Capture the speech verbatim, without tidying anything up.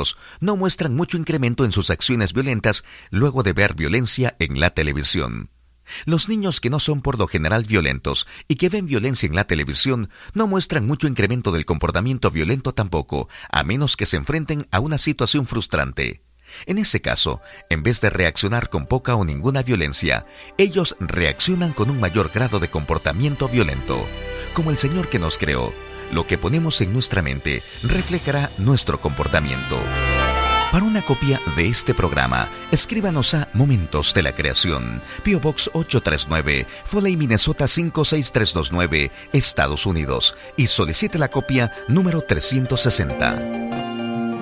violentos no muestran mucho incremento en sus acciones violentas luego de ver violencia en la televisión. Los niños que no son por lo general violentos y que ven violencia en la televisión no muestran mucho incremento del comportamiento violento tampoco, a menos que se enfrenten a una situación frustrante. En ese caso, en vez de reaccionar con poca o ninguna violencia, ellos reaccionan con un mayor grado de comportamiento violento. Como el Señor que nos creó, lo que ponemos en nuestra mente reflejará nuestro comportamiento. Para una copia de este programa, escríbanos a Momentos de la Creación, P O Box ocho tres nueve, Foley, Minnesota cinco seis tres dos nueve, Estados Unidos, y solicite la copia número trescientos sesenta.